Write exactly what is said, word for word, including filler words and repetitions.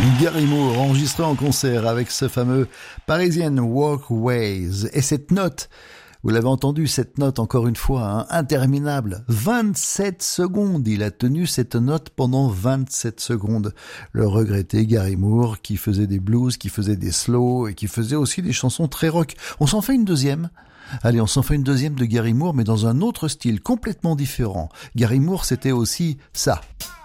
Gary Moore enregistré en concert avec ce fameux Parisian Walkways. Et cette note, vous l'avez entendu, cette note encore une fois, hein, interminable, vingt-sept secondes. Il a tenu cette note pendant vingt-sept secondes. Le regretté Gary Moore qui faisait des blues, qui faisait des slows et qui faisait aussi des chansons très rock. On s'en fait une deuxième. Allez, on s'en fait une deuxième de Gary Moore, mais dans un autre style complètement différent. Gary Moore, c'était aussi ça.